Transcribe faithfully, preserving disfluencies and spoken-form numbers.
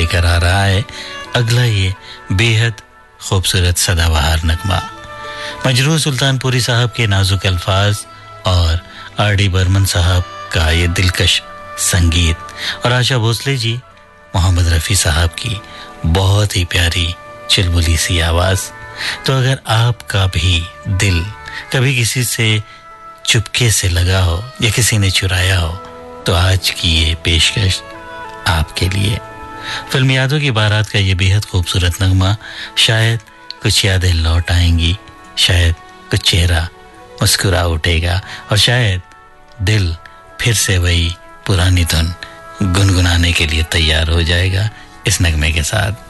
लेकर आ रहा है अगला ये बेहद खूबसूरत सदाबहार नगमा। मजरूह सुल्तानपुरी साहब के नाजुक अल्फाज और आर डी बर्मन साहब का ये दिलकश संगीत और आशा भोसले जी, मोहम्मद रफ़ी साहब की बहुत ही प्यारी चुलबुली सी आवाज़। तो अगर आपका भी दिल कभी किसी से चुपके से लगा हो या किसी ने चुराया हो तो आज की ये पेशकश आपके लिए। फिल्म यादों की बारात का ये बेहद खूबसूरत नगमा। शायद कुछ यादें लौट आएंगी, शायद कुछ चेहरा मुस्कुरा उठेगा और शायद दिल फिर से वही पुरानी धुन गुनगुनाने के लिए तैयार हो जाएगा इस नगमे के साथ।